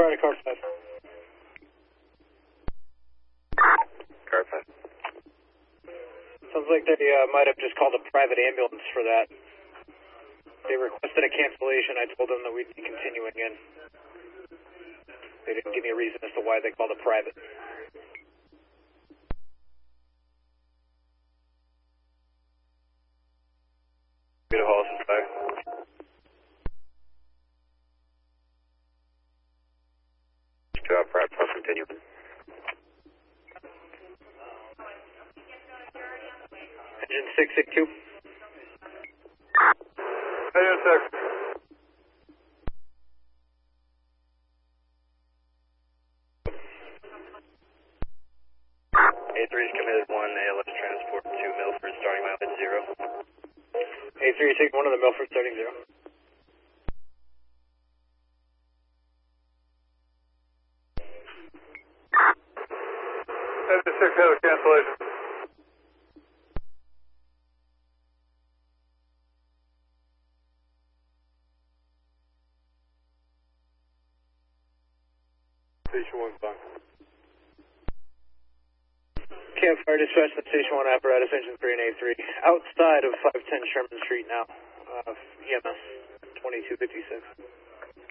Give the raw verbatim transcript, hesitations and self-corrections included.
Charlie, car five. Car five. Sounds like they uh, might have just called a private ambulance for that. They requested a cancellation. I told them that we'd be continuing in. They didn't give me a reason as to why they called a private. Good Hollis five. Drop right, plus continuing. Engine six six two. Engine six. A three's committed one, A L S transport to Milford, starting mileage zero. A three, take one of the Milford, starting zero. Engine six had a cancellation. Station one fine. Campfire dispatch to Station one apparatus, engine three and A three. Outside of five ten Sherman Street now. Uh, E M S twenty-two fifty-six.